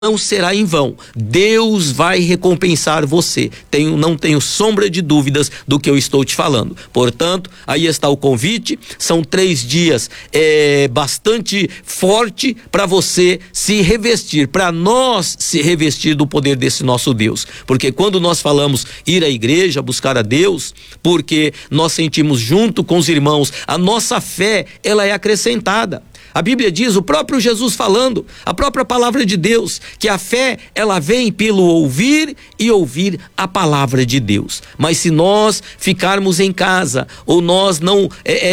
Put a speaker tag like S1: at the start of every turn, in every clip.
S1: não será em vão. Deus vai recompensar você. Não tenho sombra de dúvidas do que eu estou te falando. Portanto, aí está o convite. São 3 dias bastante forte para você se revestir, para nós se revestir do poder desse nosso Deus. Porque quando nós falamos ir à igreja, buscar a Deus, porque nós sentimos junto com os irmãos, a nossa fé, ela é acrescentada. A Bíblia diz, o próprio Jesus falando, a própria palavra de Deus, que a fé, ela vem pelo ouvir e ouvir a palavra de Deus. Mas se nós ficarmos em casa, ou nós não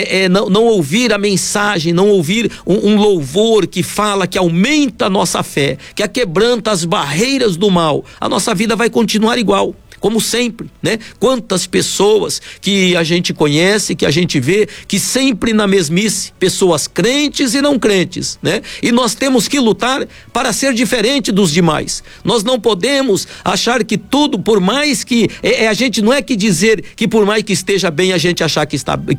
S1: ouvir a mensagem, não ouvir um louvor que fala, que aumenta a nossa fé, que aquebranta as barreiras do mal, a nossa vida vai continuar igual. Como sempre, né? Quantas pessoas que a gente conhece, que a gente vê, que sempre na mesmice, pessoas crentes e não crentes, né? E nós temos que lutar para ser diferente dos demais. Nós não podemos achar que tudo, por mais que a gente não é que dizer que por mais que esteja bem, a gente achar que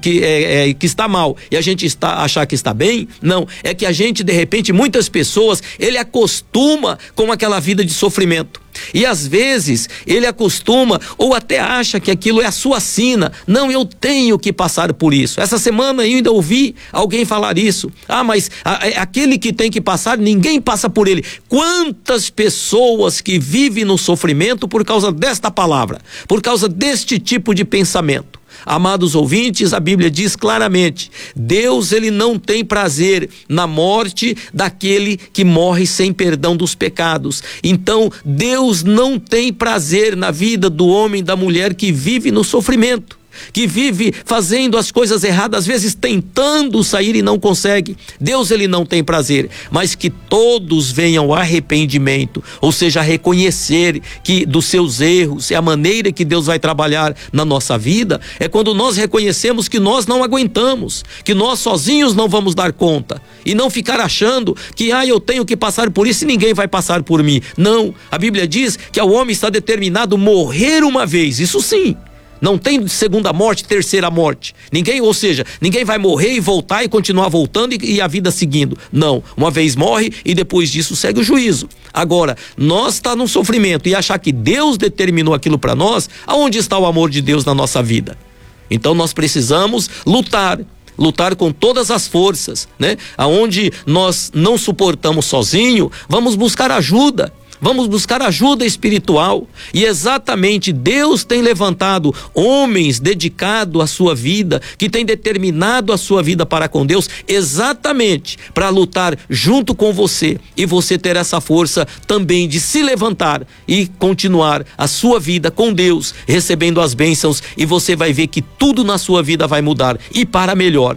S1: está mal e a gente achar que está bem. Não, é que a gente, de repente, muitas pessoas, ele acostuma com aquela vida de sofrimento. E às vezes ele acostuma ou até acha que aquilo é a sua sina. Não, eu tenho que passar por isso. Essa semana eu ainda ouvi alguém falar isso. Mas aquele que tem que passar, ninguém passa por ele. Quantas pessoas que vivem no sofrimento por causa desta palavra, por causa deste tipo de pensamento. Amados ouvintes, a Bíblia diz claramente, Deus, ele não tem prazer na morte daquele que morre sem perdão dos pecados. Então, Deus não tem prazer na vida do homem, da mulher que vive no sofrimento, que vive fazendo as coisas erradas, às vezes tentando sair e não consegue. Deus, ele não tem prazer, mas que todos venham ao arrependimento, ou seja, reconhecer que dos seus erros, é a maneira que Deus vai trabalhar na nossa vida, é quando nós reconhecemos que nós não aguentamos, que nós sozinhos não vamos dar conta, e não ficar achando que eu tenho que passar por isso e ninguém vai passar por mim. Não, a Bíblia diz que o homem está determinado a morrer uma vez, isso sim. Não tem segunda morte, terceira morte. Ninguém vai morrer e voltar e continuar voltando e a vida seguindo. Não, uma vez morre e depois disso segue o juízo. Agora, nós está num sofrimento e achar que Deus determinou aquilo para nós, aonde está o amor de Deus na nossa vida? Então nós precisamos lutar com todas as forças, né? Aonde nós não suportamos sozinho, vamos buscar ajuda. Vamos buscar ajuda espiritual, e exatamente Deus tem levantado homens dedicados à sua vida, que tem determinado a sua vida para com Deus, exatamente para lutar junto com você, e você ter essa força também de se levantar e continuar a sua vida com Deus, recebendo as bênçãos, e você vai ver que tudo na sua vida vai mudar, e para melhor.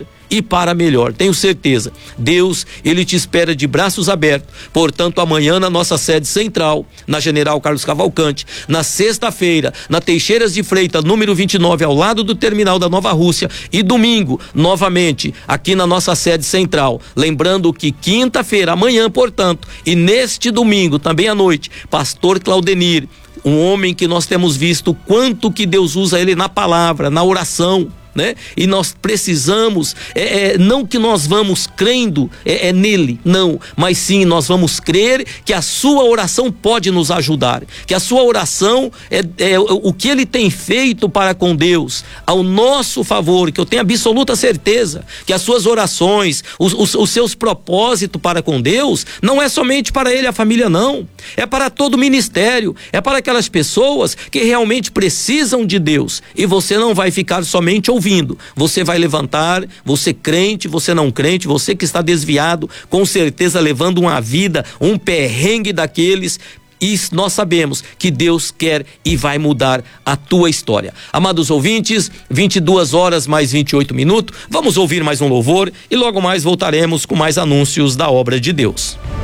S1: Tenho certeza. Deus, ele te espera de braços abertos. Portanto, amanhã na nossa sede central, na General Carlos Cavalcante, na sexta-feira, na Teixeiras de Freitas, número 29, ao lado do terminal da Nova Rússia, e domingo, novamente, aqui na nossa sede central. Lembrando que quinta-feira, amanhã, portanto, e neste domingo, também à noite, pastor Claudenir, um homem que nós temos visto quanto que Deus usa ele na palavra, na oração, né? E nós precisamos, não que nós vamos crendo nele, não, mas sim nós vamos crer que a sua oração pode nos ajudar, que a sua oração o que ele tem feito para com Deus, ao nosso favor, que eu tenho absoluta certeza que as suas orações, os seus propósitos para com Deus, não é somente para ele e a família, não, é para todo o ministério, é para aquelas pessoas que realmente precisam de Deus, e você não vai ficar somente ouvindo, você vai levantar, você crente, você não crente, você que está desviado, com certeza levando uma vida, um perrengue daqueles, e nós sabemos que Deus quer e vai mudar a tua história. Amados ouvintes, 22h mais 28 minutos, vamos ouvir mais um louvor e logo mais voltaremos com mais anúncios da obra de Deus.